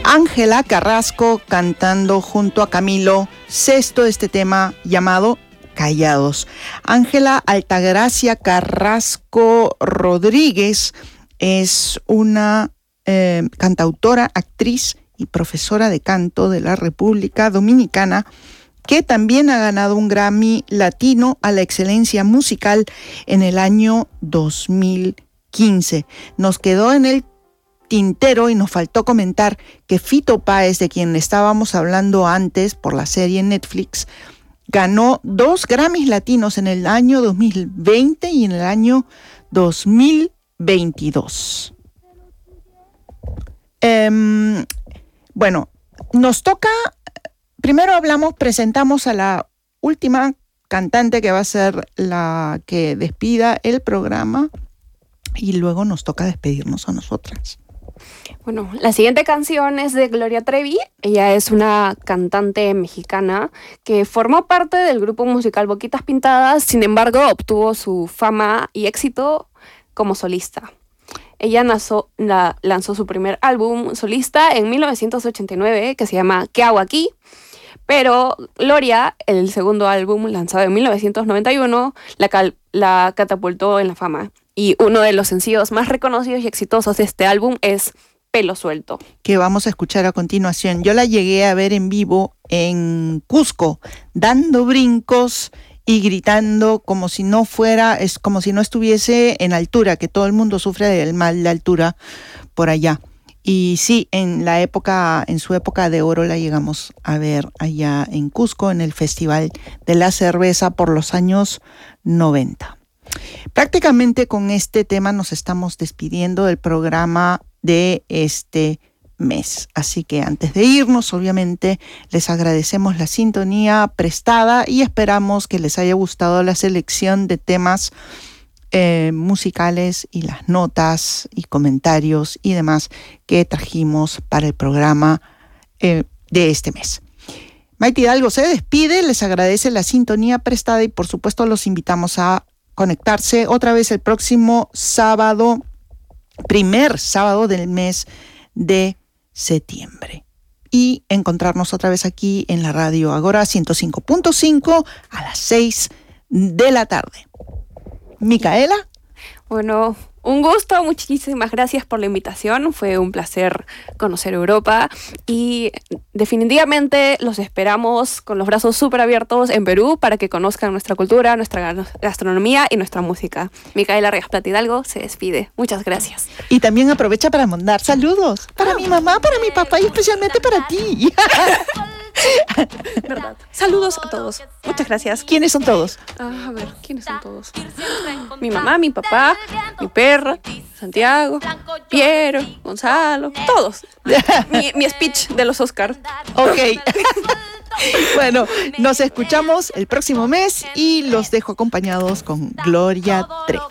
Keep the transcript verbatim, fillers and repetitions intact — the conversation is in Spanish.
Ángela Carrasco cantando junto a Camilo Sesto este tema llamado Callados. Ángela Altagracia Carrasco Rodríguez es una eh, cantautora, actriz y profesora de canto de la República Dominicana, que también ha ganado un Grammy Latino a la excelencia musical en el año dos mil quince. Nos quedó en el tintero y nos faltó comentar que Fito Páez, de quien estábamos hablando antes por la serie Netflix, ganó dos Grammys Latinos en el año dos mil veinte y en el año dos mil veintidós. Um, bueno, nos toca... Primero hablamos, presentamos a la última cantante que va a ser la que despida el programa y luego nos toca despedirnos a nosotras. Bueno, la siguiente canción es de Gloria Trevi. Ella es una cantante mexicana que formó parte del grupo musical Boquitas Pintadas, sin embargo obtuvo su fama y éxito como solista. Ella nació, la, lanzó su primer álbum solista en mil novecientos ochenta y nueve que se llama ¿Qué hago aquí? Pero Gloria, el segundo álbum lanzado en mil novecientos noventa y uno, la, cal, la catapultó en la fama. Y uno de los sencillos más reconocidos y exitosos de este álbum es Pelo Suelto, que vamos a escuchar a continuación. Yo la llegué a ver en vivo en Cusco, dando brincos y gritando como si no fuera, es como si no estuviese en altura, que todo el mundo sufre del mal de altura por allá. Y sí, en la época, en su época de oro la llegamos a ver allá en Cusco, en el Festival de la Cerveza por los años noventa. Prácticamente con este tema nos estamos despidiendo del programa de este mes. Así que antes de irnos, obviamente, les agradecemos la sintonía prestada y esperamos que les haya gustado la selección de temas Eh, musicales y las notas y comentarios y demás que trajimos para el programa eh, de este mes. Maite Hidalgo se despide, les agradece la sintonía prestada y por supuesto los invitamos a conectarse otra vez el próximo sábado, primer sábado del mes de septiembre, y encontrarnos otra vez aquí en la radio Agora ciento cinco punto cinco a las seis de la tarde. Micaela. Bueno, un gusto, muchísimas gracias por la invitación, fue un placer conocer Europa y definitivamente los esperamos con los brazos súper abiertos en Perú para que conozcan nuestra cultura, nuestra gastronomía y nuestra música. Micaela Rías Plata Hidalgo se despide, muchas gracias. Y también aprovecha para mandar saludos para mi mamá, para mi papá y especialmente para ti. ¿Verdad? Saludos a todos. Muchas gracias. ¿Quiénes son todos? Ah, a ver, ¿quiénes son todos? Mi mamá, mi papá, mi perra, Santiago, Piero, Gonzalo, todos. Mi, mi speech de los Oscars. Ok. Bueno, nos escuchamos el próximo mes y los dejo acompañados con Gloria Trevi.